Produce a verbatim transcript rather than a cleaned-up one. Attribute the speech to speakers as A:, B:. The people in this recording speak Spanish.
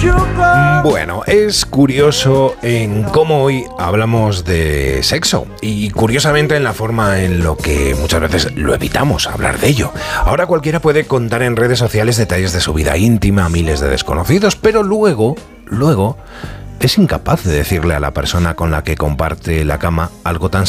A: Bueno, es curioso en cómo hoy hablamos de sexo y curiosamente en la forma en lo que muchas veces lo evitamos hablar de ello. Ahora cualquiera puede contar en redes sociales detalles de su vida íntima a miles de desconocidos, pero luego, luego, es incapaz de decirle a la persona con la que comparte la cama algo tan